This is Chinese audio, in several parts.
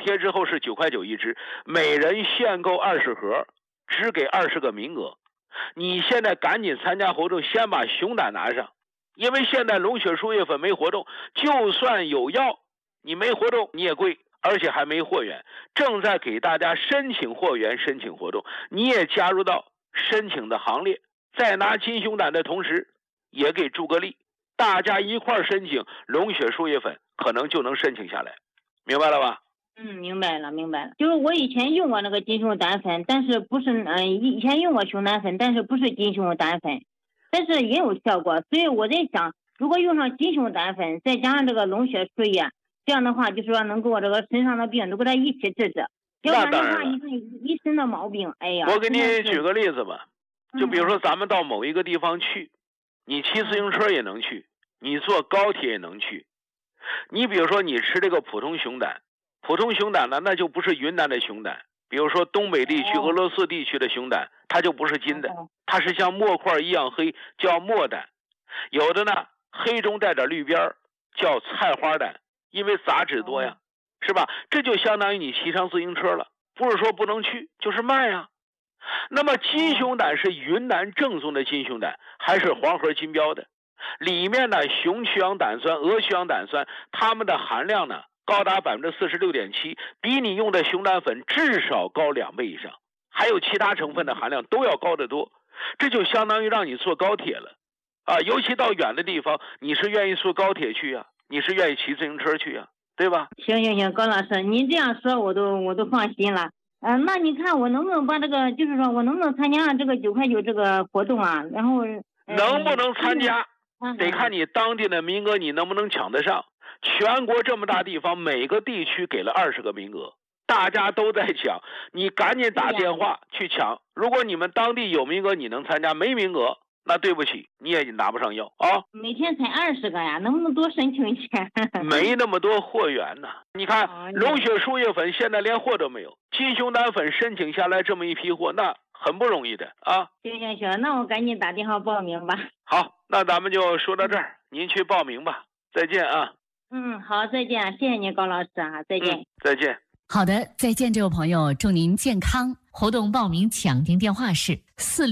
贴之后是9.9块一支，每人限购20盒，只给20个名额。你现在赶紧参加活动，先把熊胆拿上，因为现在龙血输液粉没活动，就算有药，你没活动你也贵，而且还没货源。正在给大家申请货源、申请活动，你也加入到申请的行列。在拿金熊胆的同时，也给助个力，大家一块申请龙血输液粉，可能就能申请下来，明白了吧？ 明白了。就是我以前用过那个金熊胆粉，但是不是以前用过熊胆粉，但是不是金熊胆粉，但是也有效果。所以我在想，如果用上金熊胆粉，再加上这个龙血输液，这样的话就是说能给我这个身上的病都给它一起治。要不然的话，一身的毛病，哎呀。 我给你举个例子吧，就比如说咱们到某一个地方去，你骑自行车也能去，你坐高铁也能去。你比如说你吃这个普通熊胆呢，那就不是云南的熊胆，比如说东北地区、俄罗斯地区的熊胆，它就不是金的，它是像墨块一样黑，叫墨胆。有的呢黑中带点绿边，叫菜花胆，因为杂质多呀，是吧？这就相当于你骑上自行车了，不是说不能去，就是慢呀。那么金熊胆是云南正宗的金熊胆，还是黄河金标的？里面呢雄曲氧胆酸、鹅曲氧胆酸，它们的含量呢高达46.7%，比你用的熊胆粉至少高2倍以上，还有其他成分的含量都要高得多。这就相当于让你坐高铁了啊！尤其到远的地方，你是愿意坐高铁去啊，你是愿意骑自行车去啊，对吧？ 行，高老师，您这样说我都放心了。那你看我能不能把这个，就是说我能不能参加这个9.9块这个活动啊？然后能不能参加，得看你当地的名额你能不能抢得上。全国这么大地方，每个地区给了20个名额，大家都在抢，你赶紧打电话去抢。如果你们当地有名额，你能参加；没名额，那对不起，你也拿不上药啊。 每天才20个呀，能不能多申请一些？ 没那么多货源呢。你看龙血输液粉现在连货都没有，金熊胆粉申请下来这么一批货，那很不容易的啊。 行，那我赶紧打电话报名吧。 好，那咱们就说到这儿，您去报名吧。再见啊。 好，再见，谢谢您高老师啊，再见。 再见。 好的，再见，这位朋友，祝您健康。活动报名抢订电话是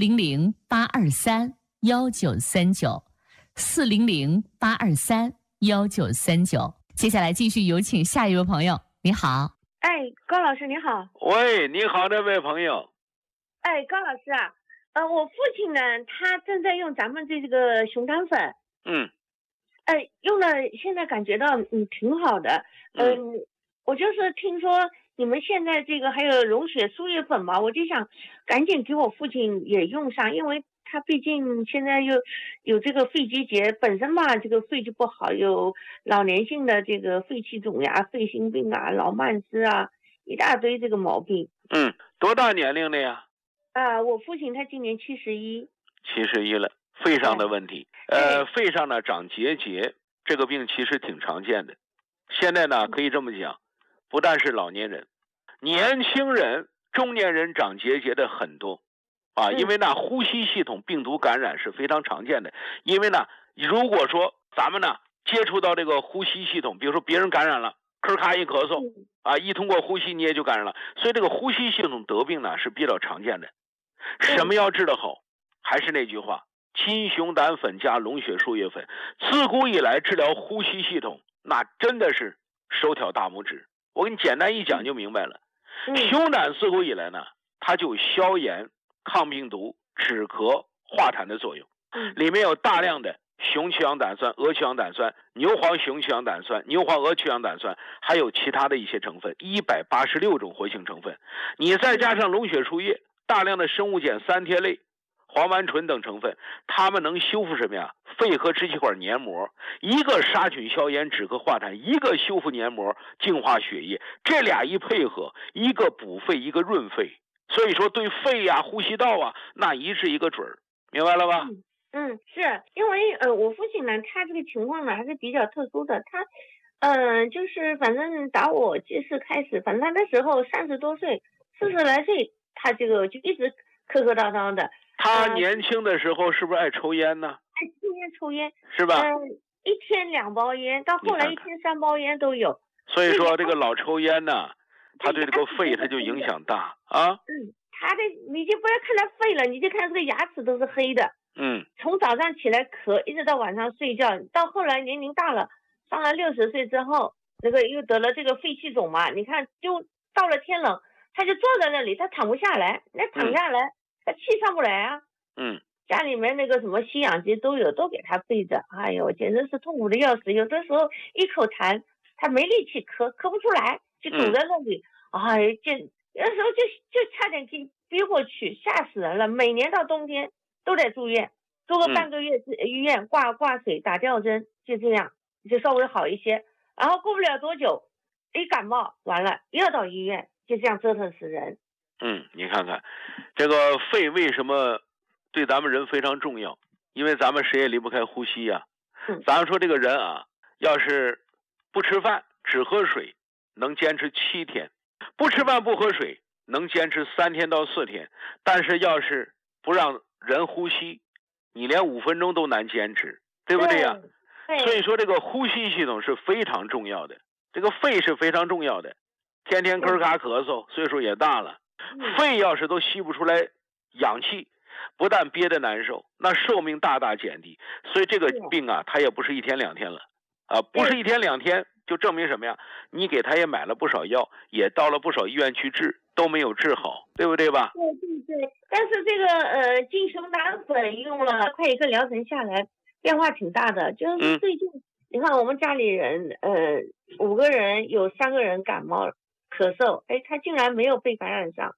400-823-1939，400-823-1939。接下来继续有请下一位朋友，你好。 高老师你好。 喂，你好，这位朋友。 高老师啊，我父亲呢，他正在用咱们这个熊胆粉。用了，现在感觉到挺好的。我就是听说你们现在这个还有龙血输液粉嘛，我就想赶紧给我父亲也用上，因为他毕竟现在又有这个肺结节，本身嘛这个肺就不好，有老年性的这个肺气肿呀、肺心病啊、老慢支啊，一大堆这个毛病。 多大年龄的呀？ 我父亲他今年71 了，肺上的问题。肺上呢长结节，这个病其实挺常见的。现在呢可以这么讲，不但是老年人，年轻人、中年人长结节的很多啊，因为呢呼吸系统病毒感染是非常常见的。因为呢如果说咱们呢接触到这个呼吸系统，比如说别人感染了，咳咔一咳嗽啊，一通过呼吸你也就感染了，所以这个呼吸系统得病呢是比较常见的。什么要治得好？还是那句话，金熊胆粉加龙血输液粉，自古以来治疗呼吸系统那真的是手挑大拇指。我给你简单一讲就明白了。熊胆自古以来呢，它就有消炎、抗病毒、止咳、化痰的作用。里面有大量的雄曲氧胆酸、鹅曲氧胆酸、牛黄雄曲氧胆酸、牛黄鹅曲氧胆酸，还有其他的一些成分，186种活性成分。你再加上龙血输液，大量的生物碱、三萜类、黄烷醇等成分，它们能修复什么呀？肺和支气管黏膜，一个杀菌消炎止咳化痰，一个修复黏膜净化血液，这俩一配合，一个补肺一个润肺，所以说对肺呀、呼吸道啊那一治一个准儿，明白了吧？ 是因为我父亲呢，他这个情况呢还是比较特殊的，他就是反正打我记事开始，反正他那时候30多岁，40来岁，他这个就一直磕磕叨叨的。 他年轻的时候是不是爱抽烟呢？ 抽烟是吧？ 一天2包烟，到后来一天3包烟都有。 所以说这个老抽烟呢， 它对这个肺它就影响大啊。 他的你就不要看他肺了，你就看这个牙齿都是黑的。从早上起来咳，一直到晚上睡觉，到后来年龄大了，上了60岁之后，那个又得了这个肺气肿嘛。你看，就到了天冷，他就坐在那里，他躺不下来，那躺下来，他气上不来啊。家里面那个什么吸氧机都有，都给他备着。哎呦，简直是痛苦的要死。有的时候一口痰，他没力气咳不出来，就堵在那里。哎，有的时候就差点给憋过去，吓死人了。每年到冬天都得住院，住个半个月医院挂水打吊针，就这样就稍微好一些。然后过不了多久，一感冒完了又要到医院，就这样折腾死人。 你看看这个肺为什么对咱们人非常重要？因为咱们谁也离不开呼吸呀。咱们说这个人啊，要是不吃饭只喝水，能坚持7天；不吃饭不喝水，能坚持3天到4天。但是要是不让人呼吸，你连5分钟都难坚持，对不对呀？所以说这个呼吸系统是非常重要的，这个肺是非常重要的。天天咳嗽，岁数也大了，肺要是都吸不出来氧气，不但憋得难受，那寿命大大减低。所以这个病啊，它也不是1天2天了啊，不是1天2天，就证明什么呀？你给他也买了不少药，也到了不少医院去治，都没有治好，对不对吧？ 对。但是这个金熊胆粉用了快1个疗程下来，变化挺大的。就是最近，你看我们家里人5个人有3个人感冒咳嗽，他竟然没有被感染上。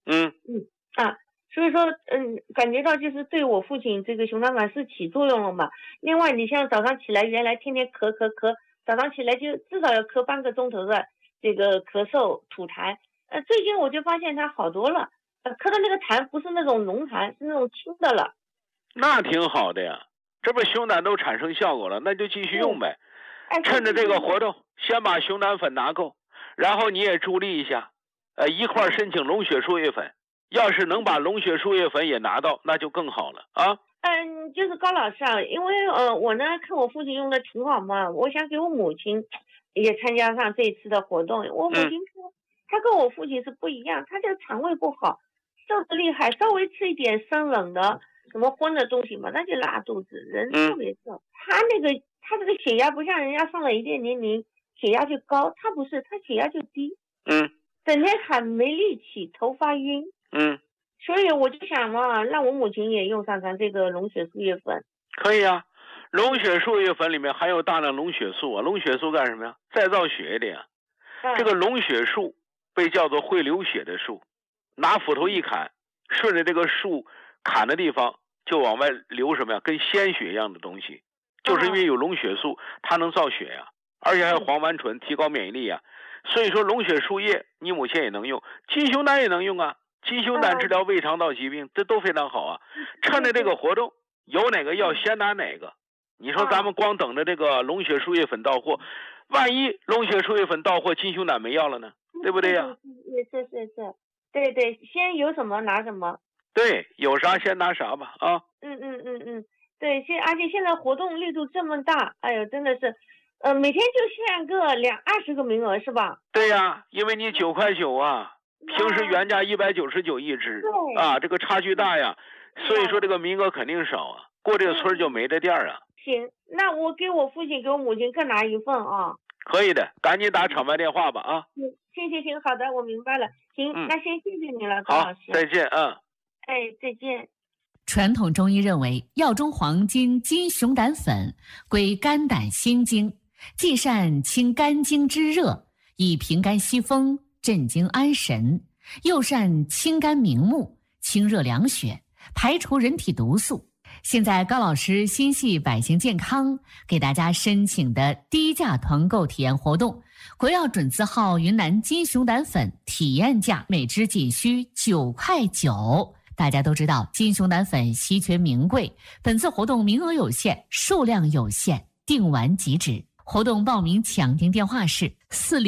所以说感觉到就是对我父亲这个熊胆粉是起作用了嘛。另外你像早上起来原来天天咳，早上起来就至少要咳半个钟头的这个咳嗽吐痰，最近我就发现他好多了，咳的那个痰不是那种浓痰，是那种轻的了。 那挺好的呀，这不熊胆都产生效果了，那就继续用呗。趁着这个活动，先把熊胆粉拿够，然后你也助力一下，一块申请龙血输液粉。要是能把龙血输液粉也拿到，那就更好了啊。 就是高老师啊，因为我呢看我父亲用的挺好嘛，我想给我母亲也参加上这一次的活动。我母亲说，她跟我父亲是不一样，她这个肠胃不好，瘦得厉害，稍微吃一点生冷的什么荤的东西嘛，那就拉肚子，人特别瘦。她这个血压不像人家上了一定年龄血压就高，她不是，她血压就低。整天喊没力气，头发晕。所以我就想嘛，让我母亲也用上这个龙血输液粉。 可以啊，龙血输液粉里面含有大量龙血素啊，龙血素干什么呀？再造血液的呀。这个龙血素被叫做会流血的树，拿斧头一砍，顺着这个树砍的地方就往外流什么呀？跟鲜血一样的东西，就是因为有龙血素，它能造血呀，而且还有黄烷醇，提高免疫力呀。所以说龙血输液你母亲也能用，金熊胆也能用啊。金熊胆治疗胃肠道疾病，这都非常好啊！趁着这个活动，有哪个药先拿哪个。你说咱们光等着这个龙血输液粉到货，万一龙血输液粉到货，金熊胆没药了呢？对不对呀？ 是，对，先有什么拿什么。 对，有啥先拿啥吧啊！ 对，而且现在活动力度这么大，哎呦，真的是，每天就限个20个名额是吧？ 对呀，因为你9块9啊。平时原价199一支啊，这个差距大呀，所以说这个名额肯定少啊，过这个村就没这店啊。 行，那我给我父亲给我母亲各拿一份啊。 可以的，赶紧打场外电话吧啊。 行，好的，我明白了。行，那先谢谢你了，高老师。 好，再见啊。 再见。 传统中医认为，药中黄金金熊胆粉归肝胆心经，既善清肝经之热，以平肝息风，镇惊安神，又善清肝明目，清热凉血，排除人体毒素。现在高老师心系百姓健康，给大家申请的低价团购体验活动，国药准字号云南金熊胆粉体验价每支仅需9块9。大家都知道金熊胆粉稀缺名贵，本次活动名额有限，数量有限，订完即止。活动报名抢订电话是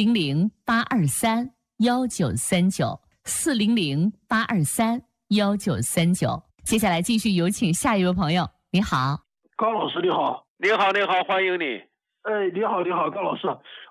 400-823-1939，400-823-1939。接下来继续有请下一位朋友。你好， 高老师你好。 你好，欢迎你。 你好，高老师。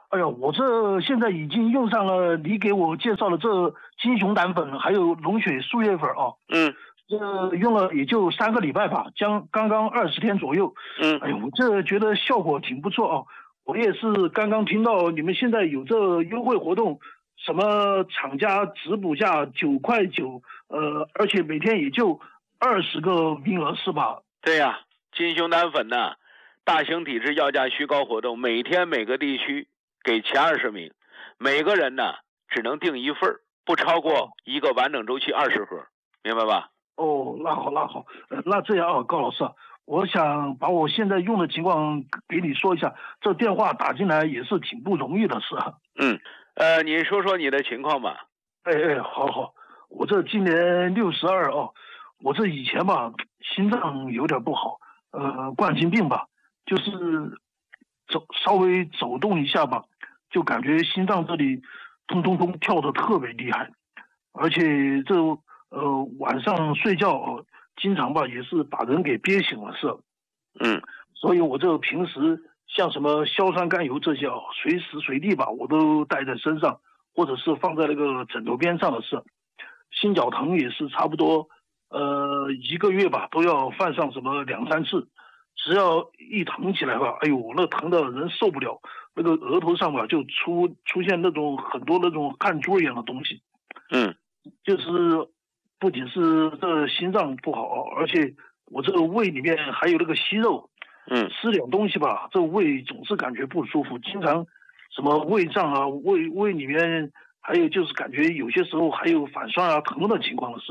哎呀，我这现在已经用上了你给我介绍的这金熊胆粉，还有龙血树叶粉啊。这用了也就3个礼拜吧，刚刚20天左右。哎呀，我这觉得效果挺不错啊。我也是刚刚听到你们现在有这优惠活动，什么厂家直补价9.9块，而且每天也就20个名额是吧？ 对呀，金熊胆粉呢，大型体质要价虚高活动，每天每个地区给前20名，每个人呢只能订1份，不超过一个完整周期20盒，明白吧？ 哦，那好，那这样啊，高老师，我想把我现在用的情况给你说一下，这电话打进来也是挺不容易的事。 你说说你的情况吧。 好，我这今年62哦，我这以前吧心脏有点不好，冠心病吧，就是稍微走动一下吧，就感觉心脏这里咚咚咚跳得特别厉害，而且这晚上睡觉经常吧也是把人给憋醒了是。所以我这平时像什么硝酸甘油这些随时随地吧我都带在身上，或者是放在那个枕头边上的是。心绞疼也是差不多1个月吧都要犯上什么2、3次，只要一疼起来吧，哎呦那疼的人受不了，那个额头上吧就出现那种很多那种汗珠一样的东西。就是不仅是这心脏不好，而且我这个胃里面还有那个息肉，吃点东西吧，这胃总是感觉不舒服，经常什么胃胀啊，胃里面还有就是感觉有些时候还有反酸啊、疼的情况的事。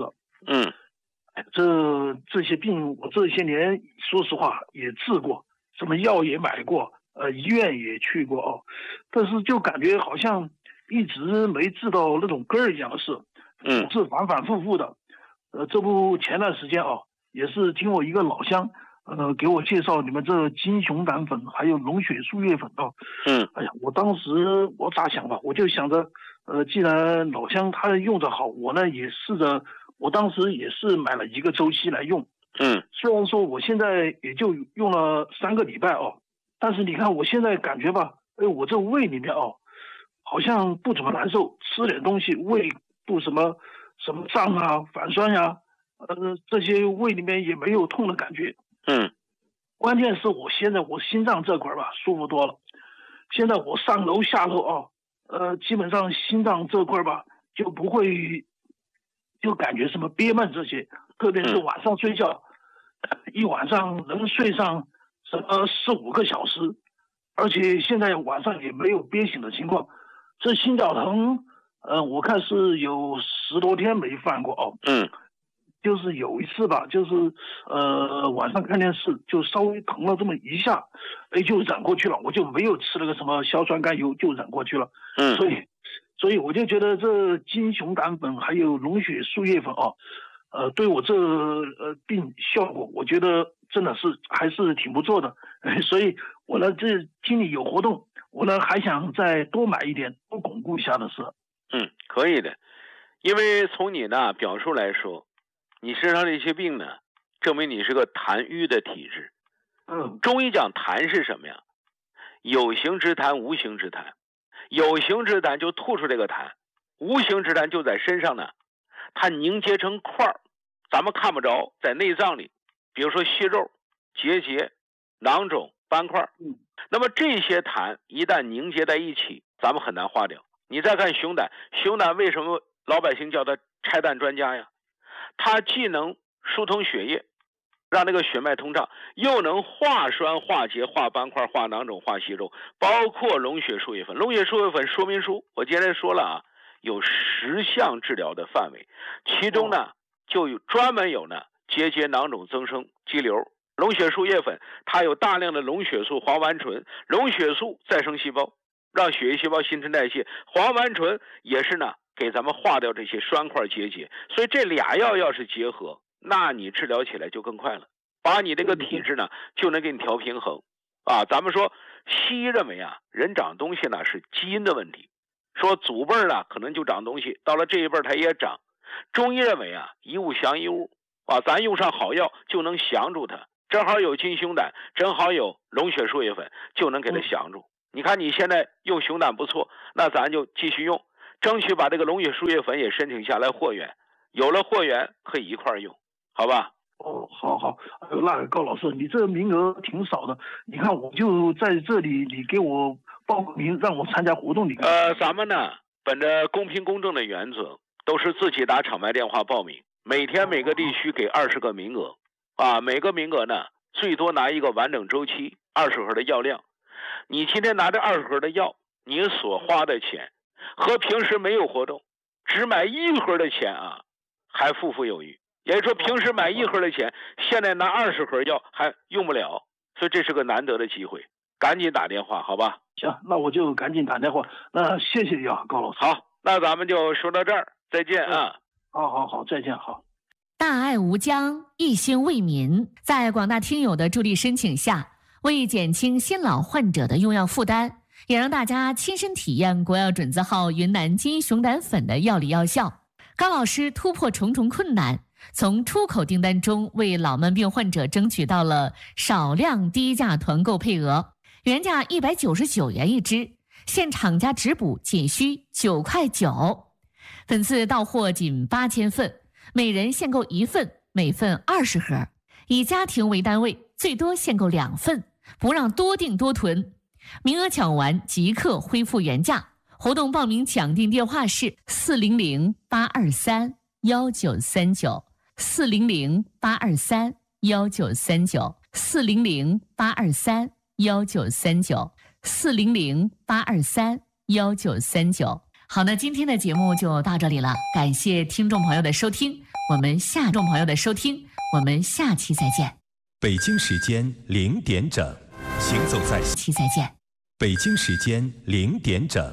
这些病我这些年说实话也治过，什么药也买过，医院也去过但是就感觉好像一直没治到那种根儿一样的事，总是反反复复的。这不前段时间也是听我一个老乡给我介绍你们这金熊胆粉还有龙血树叶粉哎呀，我当时我咋想吧，我就想着既然老乡他用着好，我呢也试着，我当时也是买了1个周期来用。虽然说我现在也就用了3个礼拜但是你看我现在感觉吧，我这胃里面好像不怎么难受，吃点东西胃不什么胀啊、反酸呀，这些胃里面也没有痛的感觉。关键是我现在我心脏这块吧舒服多了，现在我上楼下楼基本上心脏这块吧就不会就感觉什么憋闷这些，特别是晚上睡觉，一晚上能睡上什么4、5个小时，而且现在晚上也没有憋醒的情况。这心绞疼我看是有10多天没犯过就是有一次吧，就是晚上看电视就稍微疼了这么一下，就忍过去了，我就没有吃那个什么硝酸甘油，就忍过去了。所以我就觉得这金熊胆粉还有龙血树叶粉对我这病效果，我觉得真的是还是挺不错的。所以我呢这经理有活动，我呢还想再多买一点，多巩固一下的是。 可以的，因为从你呢表述来说，你身上这些病呢，证明你是个痰瘀的体质。中医讲痰是什么呀？有形之痰，无形之痰。有形之痰就吐出这个痰，无形之痰就在身上呢，它凝结成块儿，咱们看不着，在内脏里，比如说息肉、结节、囊肿、斑块。那么这些痰一旦凝结在一起，咱们很难化掉。你再看熊胆，熊胆为什么老百姓叫它拆弹专家呀？它既能疏通血液，让那个血脉通畅，又能化栓、化结、化斑块、化囊肿、化息肉，包括龙血树叶粉。龙血树叶粉说明书我今天说了有10项治疗的范围，其中呢就专门有呢结节、囊肿、增生、肌瘤。龙血树叶粉它有大量的龙血素、黄烷醇，龙血素再生细胞，让血液细胞新陈代谢，黄烷醇也是呢给咱们化掉这些栓块结节。所以这俩药要是结合，那你治疗起来就更快了，把你这个体质呢就能给你调平衡咱们说西医认为人长东西呢是基因的问题，说祖辈呢可能就长东西，到了这一辈它也长。中医认为一物降一物咱用上好药就能降住它，正好有金熊胆，正好有龙血树叶粉，就能给它降住。 你看你现在用熊胆不错，那咱就继续用，争取把这个龙血输液粉也申请下来货源，有了货源可以一块用，好吧？ 哦，好，那高老师，你这名额挺少的，你看我就在这里，你给我报个名，让我参加活动。 咱们呢，本着公平公正的原则，都是自己打场外电话报名，每天每个地区给20个名额，每个名额呢最多拿一个完整周期20盒的药量。你今天拿这20盒的药，你所花的钱和平时没有活动只买1盒的钱还富富有余。也就是说，平时买1盒的钱，现在拿20盒药还用不了，所以这是个难得的机会，赶紧打电话，好吧？ 行，那我就赶紧打电话。那谢谢你啊，高老师。 好，那咱们就说到这儿，再见啊！ 好，再见，好。 大爱无疆，一心为民，在广大听友的助力申请下，为减轻新老患者的用药负担，也让大家亲身体验国药准字号云南金熊胆粉的药理药效。高老师突破重重困难，从出口订单中为老慢病患者争取到了少量低价团购配额，原价199元一支，现厂家直补仅需9块9，粉次到货仅8000份，每人限购1份，每份20盒，以家庭为单位，最多限购2份，不让多订多囤，名额抢完即刻恢复原价。活动报名抢订电话是400-823-1939，400-823-1939，400-823-1939。好，那今天的节目就到这里了，感谢听众朋友的收听，我们下期再见。 北京时间0点整，行走在期再见。 北京时间0点整。